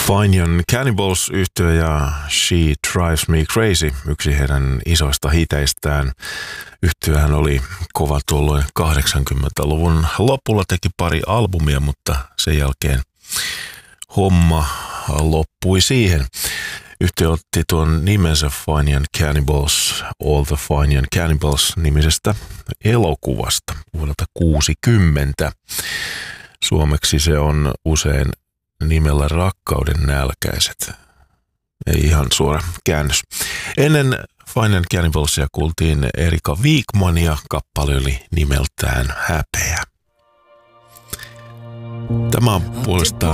Fine Young Cannibals -yhtye ja She Drives Me Crazy, yksi heidän isoista hiteistään. Yhtyehän oli kova tuolloin 80-luvun lopulla, teki pari albumia, mutta sen jälkeen homma loppui siihen. Yhtye otti tuon nimensä Fine Young Cannibals, All the Fine Young Cannibals -nimisestä elokuvasta vuodelta 1960. Suomeksi se on usein nimellä Rakkauden nälkäiset. Ei ihan suora käännös. Ennen Fine Young Cannibalsia kuultiin Erika Wikmania, kappale oli nimeltään Häpeä. Tämä on puolestaan